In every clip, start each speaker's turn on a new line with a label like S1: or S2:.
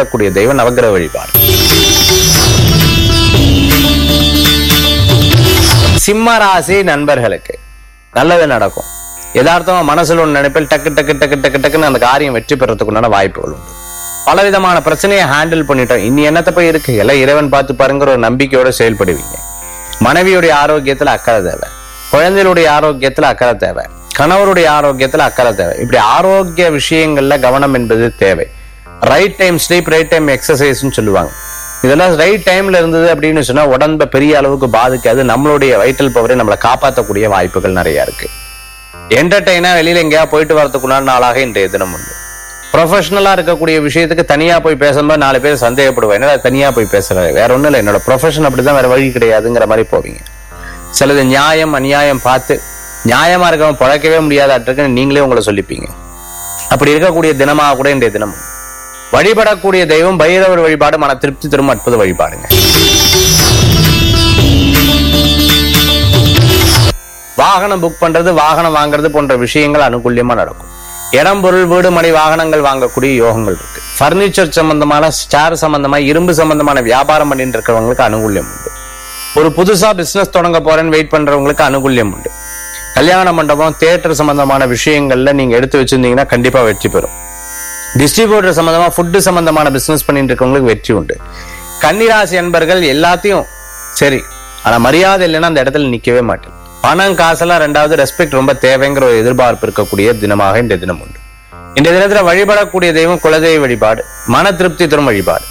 S1: வழிபடக்கூடிய தெய்வம் நவக்கிரக வழிபாடு. சிம்ம ராசி நண்பர்களுக்கு நல்லது நடக்கும். யதார்த்தமா மனசுல ஒன்று நினைப்பில் டக்கு டக்கு டக்கு டக்கு டக்குன்னு அந்த காரியம் வெற்றி பெறத்துக்குண்டான வாய்ப்புகள் உண்டு. பலவிதமான பிரச்சனையை ஹேண்டில் பண்ணிட்டோம், இனி என்னத்தை போய் இருக்கு, எல்லாம் இறைவன் பார்த்து பாருங்கிற ஒரு நம்பிக்கையோட செயல்படுவீங்க. மனைவியுடைய ஆரோக்கியத்துல அக்கறை தேவை, குழந்தைகளுடைய ஆரோக்கியத்துல அக்கறை தேவை, கணவருடைய ஆரோக்கியத்துல அக்கறை தேவை. இப்படி ஆரோக்கிய விஷயங்கள்ல கவனம் என்பது தேவை. Right time sleep, right time எக்ஸசைஸ்ன்னு சொல்லுவாங்க. இதெல்லாம் ரைட் டைம்ல இருந்தது அப்படின்னு சொன்னா உடம்ப பெரிய அளவுக்கு பாதிக்காது. நம்மளுடைய வைட்டல் பவரை நம்மளை காப்பாற்றக்கூடிய வாய்ப்புகள் நிறைய இருக்கு. என்டர்டெயினா வெளியில எங்கேயா போயிட்டு வரதுக்குள்ளான நாளாக இன்றைய தினம் உண்டு. ப்ரொஃபஷனலா இருக்கக்கூடிய விஷயத்துக்கு தனியா போய் பேசும்போது 4 பேர் சந்தேகப்படுவேன், என்னடா தனியா போய் பேசுறது, வேற ஒண்ணும் இல்லை, என்னோட ப்ரொஃபஷன் அப்படிதான், வேற வழி கிடையாதுங்கிற மாதிரி போவீங்க. சிலது நியாயம் அநியாயம் பார்த்து நியாயமா இருக்கவன் பழக்கவே முடியாதாட்டுக்குன்னு நீங்களே உங்களை சொல்லிப்பீங்க. அப்படி இருக்கக்கூடிய தினமாக கூட இன்றைய தினம். வழிபடக்கூடிய தெய்வம் பைரவர் வழிபாடு மன திருப்தி தரும் அற்புத வழிபாடுங்க. வாகனம் புக் பண்றது, வாகனம் வாங்குறது போன்ற விஷயங்கள் அனுகூல்யமா நடக்கும். இடம் பொருள் வீடு மனை வாகனங்கள் வாங்கக்கூடிய யோகங்கள் இருக்கு. பர்னிச்சர் சம்பந்தமான, ஸ்டார் சம்பந்தமா, இரும்பு சம்பந்தமான வியாபாரம் பண்ணிட்டு இருக்கிறவங்களுக்கு அனுகூல்யம் உண்டு. ஒரு புதுசா பிசினஸ் தொடங்க போறேன்னு வெயிட் பண்றவங்களுக்கு அனுகூல்யம் உண்டு. கல்யாண மண்டபம், தியேட்டர் சம்பந்தமான விஷயங்கள்ல நீங்க எடுத்து வச்சிருந்தீங்கன்னா கண்டிப்பா வெற்றி பெறும். டிஸ்ட்ரிபியூட்டர் சம்பந்தமா, ஃபுட்டு சம்பந்தமான பிசினஸ் பண்ணிட்டு இருக்கவங்களுக்கு வெற்றி உண்டு. கன்னிராசி அன்பர்கள் எல்லாத்தையும் சரி, ஆனா மரியாதை இல்லைன்னா அந்த இடத்துல நிக்கவே மாட்டேன். பணம் காசெல்லாம் ரெண்டாவது, ரெஸ்பெக்ட் ரொம்ப தேவைங்கிற ஒரு எதிர்பார்ப்பு இருக்கக்கூடிய தினமாக இந்த தினம் உண்டு. இந்த தினத்துல வழிபடக்கூடிய தெய்வம் குலதெய்வ வழிபாடு மன திருப்தி தரும் வழிபாடு.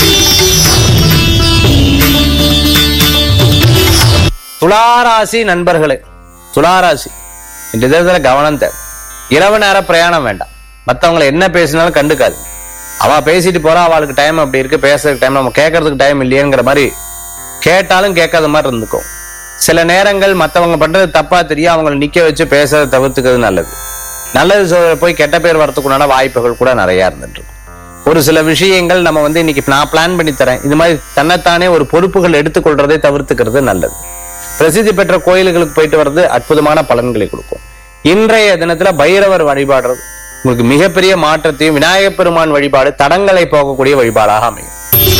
S1: துளாராசி நண்பர்களே, துளாராசி இந்த தினத்துல கவனம் தேவை. இரவு நேர பிரயாணம் வேண்டாம். மற்றவங்களை என்ன பேசினாலும் கண்டுக்காது. அவ பேசிட்டு போறா, அவளுக்கு டைம் அப்படி இருக்கு, பேசுறதுக்கு டைம், நம்ம கேட்கறதுக்கு டைம் இல்லையேங்கிற மாதிரி கேட்டாலும் கேட்காத மாதிரி இருந்துக்கும். சில நேரங்கள் மற்றவங்க பண்றது தப்பா தெரியும், அவங்களை நிக்க வச்சு பேசுறதை தவிர்த்துக்கிறது நல்லது. நல்லது போய் கெட்ட பேர் வரத்துக்குண்டான வாய்ப்புகள் கூட நிறைய இருந்துட்டு இருக்கும். ஒரு சில விஷயங்கள் நம்ம இன்னைக்கு நான் பிளான் பண்ணி தரேன், இது மாதிரி தன்னைத்தானே ஒரு பொறுப்புகள் எடுத்துக்கொள்றதை தவிர்த்துக்கிறது நல்லது. பிரசித்தி பெற்ற கோயில்களுக்கு போயிட்டு வர்றது அற்புதமான பலன்களை கொடுக்கும். இன்றைய தினத்துல பைரவர் வழிபாடுறது உங்களுக்கு மிகப்பெரிய மாற்றத்தையும், விநாயகப் பெருமான் வழிபாடு தடங்களை போகக்கூடிய வழிபாடாக அமையும்.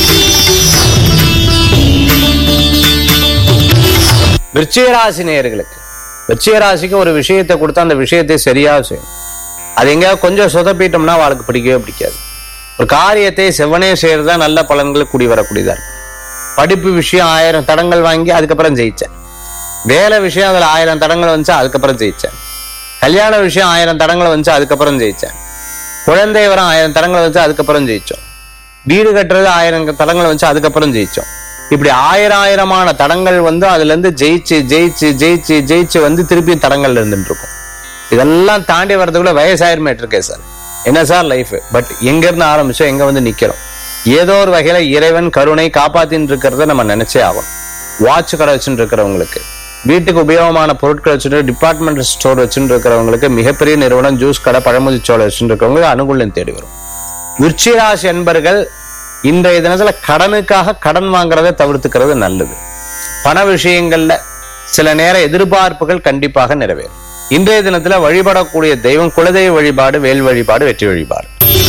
S1: விருச்சிகராசி நேயர்களுக்கு, விருச்சிகராசிக்கு ஒரு விஷயத்தை கொடுத்தா அந்த விஷயத்தை சரியா செய்யும். அது எங்கேயாவது கொஞ்சம் சொதப்பிட்டோம்னா அவளுக்கு பிடிக்கவே பிடிக்காது. ஒரு காரியத்தை செவ்வனே செய்யறதா நல்ல பலன்கள் கூடி வரக்கூடியதா இருக்கும். படிப்பு விஷயம் 1000 தடங்கள் வாங்கி அதுக்கப்புறம் ஜெயிச்சேன். வேலை விஷயம் அதுல 1000 தடங்கள் வந்துச்சு, அதுக்கப்புறம் ஜெயிச்சேன். கல்யாண விஷயம் 1000 தடங்கள் வந்துச்சு, அதுக்கப்புறம் ஜெயிச்சேன். குழந்தை வரம் 1000 தடங்கள் வந்துச்சு, அதுக்கப்புறம் ஜெயிச்சோம். வீடு கட்டுறது 1000 தடங்கள் வந்துச்சு, அதுக்கப்புறம் ஜெயிச்சோம். இப்படி 1000 தடங்கள் அதுல இருந்து ஜெயிச்சு ஜெயிச்சு ஜெயிச்சு ஜெயிச்சு திருப்பி தடங்கள் இருந்துட்டு இருக்கும். இதெல்லாம் தாண்டி வர்றதுக்குள்ள வயசாயிருமே இருக்கே சார், என்ன சார் லைஃப், பட் எங்க இருந்து ஆரம்பிச்சோம் எங்க நிக்கிறோம். ஏதோ ஒரு வகையில இறைவன் கருணை காப்பாத்தின்னு இருக்கிறத நம்ம நினைச்சே ஆகும். வாட்ச் கடை வச்சுட்டு இருக்கிறவங்களுக்கு, வீட்டுக்கு உபயோகமான பொருட்கள் வச்சுட்டு டிபார்ட்மெண்ட் ஸ்டோர் வச்சுட்டு இருக்கிறவங்களுக்கு, மிகப்பெரிய நிறுவனம் ஜூஸ் கடை பழமுதிர்ச்சோலை வச்சுட்டு இருக்கிறவங்களுக்கு அனுகூலம் தேடி வரும். விருச்சிகராசி என்பர்கள் இன்றைய தினத்துல கடனுக்காக கடன் வாங்குறதை தவிர்த்துக்கிறது நல்லது. பண விஷயங்கள்ல சில நேர எதிர்பார்ப்புகள் கண்டிப்பாக நிறைவேறும். இன்றைய தினத்துல வழிபடக்கூடிய தெய்வம் குலதெய்வ வழிபாடு, வேல் வழிபாடு, வெற்றி வழிபாடு.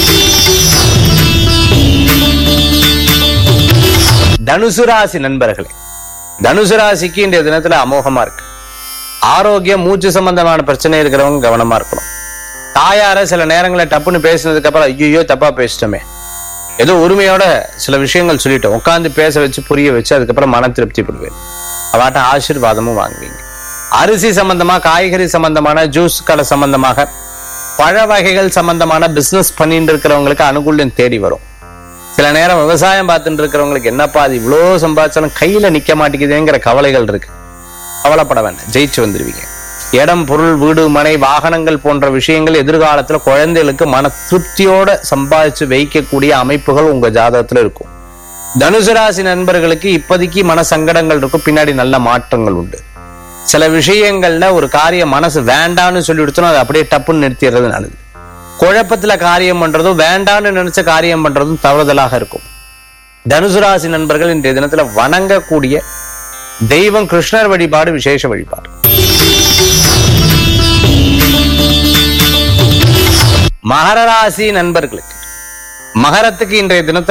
S1: தனுசு ராசி நண்பர்களே, தனுசு ராசிக்கு இன்றைய தினத்துல அமோகமா இருக்கு. ஆரோக்கியம், மூச்சு சம்பந்தமான பிரச்சனை இருக்கிறவங்க கவனமா இருக்கணும். தாயார சில நேரங்களை டப்புன்னு பேசினதுக்கு அப்புறம் ஐயோ தப்பா பேசிட்டோமே, ஏதோ உரிமையோட சில விஷயங்கள் சொல்லிட்டோம், உட்காந்து பேச வச்சு புரிய வச்சு அதுக்கப்புறம் மன திருப்தி படுவேன். அவாட்ட ஆசீர்வாதமும் வாங்குவீங்க. அரிசி சம்பந்தமா, காய்கறி சம்பந்தமான, ஜூஸ் கடை சம்பந்தமாக, பழ வகைகள் சம்பந்தமான பிசினஸ் பண்ணிட்டு இருக்கிறவங்களுக்கு அனுகூலம் தேடி வரும். சில நேரம் விவசாயம் பார்த்துட்டு இருக்கிறவங்களுக்கு என்னப்பா அது இவ்வளோ சம்பாதிச்சாலும் கையில நிக்க மாட்டேங்குதுங்கிற கவலைகள் இருக்கு. கவலைப்பட வேண்டாம், ஜெயிச்சு வந்துடுவீங்க. இடம் பொருள் வீடு மனை வாகனங்கள் போன்ற விஷயங்கள் எதிர்காலத்துல குழந்தைகளுக்கு மன திருப்தியோட சம்பாதிச்சு வைக்கக்கூடிய அமைப்புகள் உங்க ஜாதகத்துல இருக்கும். தனுசு ராசி நண்பர்களுக்கு இப்போதைக்கு மன சங்கடங்கள் இருக்கும், பின்னாடி நல்ல மாற்றங்கள் உண்டு. சில விஷயங்கள்ல ஒரு காரியம் மனசு வேண்டான்னு சொல்லி கொடுத்தோம், அதை அப்படியே டப்புன்னு நிறுத்திடுறது நல்லது. குழப்பத்துல காரியம் பண்றதும் வேண்டான்னு நினைச்ச காரியம் பண்றதும் தவறுதலாக இருக்கும். தனுசு ராசி நண்பர்கள் இன்றைய தினத்துல வணங்கக்கூடிய தெய்வம் கிருஷ்ணர் வழிபாடு, விசேஷ வழிபாடு. மகர ராசி நண்பர்களுக்கு, மகரத்துக்கு இன்றைய தினத்துல